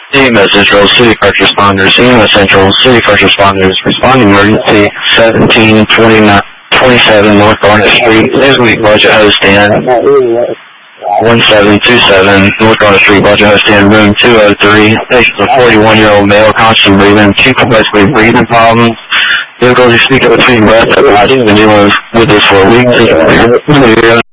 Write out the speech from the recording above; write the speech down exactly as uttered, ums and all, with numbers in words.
E M S Central, City First Responders, E M S Central, City First Responders, responding emergency seventeen twenty-seven North Garnet Street, Newsweek Budget Host Inn, one seven two seven North Garnet Street, Budget Host Inn, room two oh three. Patient, a forty-one-year-old male, constant breathing, acute complexity breathing problems, difficulty speaking between breaths. I've been dealing with this for a week.